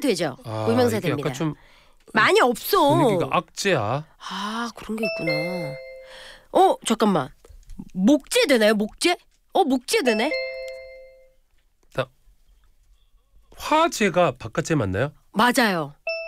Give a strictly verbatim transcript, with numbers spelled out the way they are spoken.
되죠. 아, 고유명사 이게 됩니다. 약간 좀 많이 없어. 분위기가 악재야. 아 그런 게 있구나. 어 잠깐만. 목재 되나요? 목재? 어 목재 되네. 화재가 바깥재 맞나요? 맞아요.